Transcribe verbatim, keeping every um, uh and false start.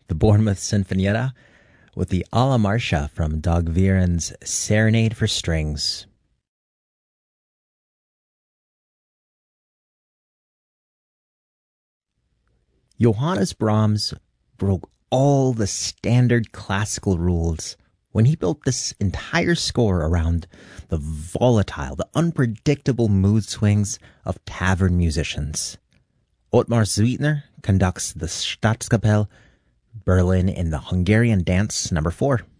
the Bournemouth Sinfonietta with the Alla Marcia from Dag Viren's Serenade for Strings. Johannes Brahms broke all the standard classical rules when he built this entire score around the volatile, the unpredictable mood swings of tavern musicians. Ottmar Sweetner conducts the Staatskapelle Berlin in the Hungarian Dance number four.